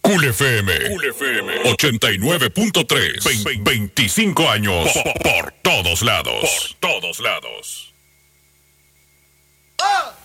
Cool FM 89.3. 25 años por todos lados. Por todos lados. ¡Ah!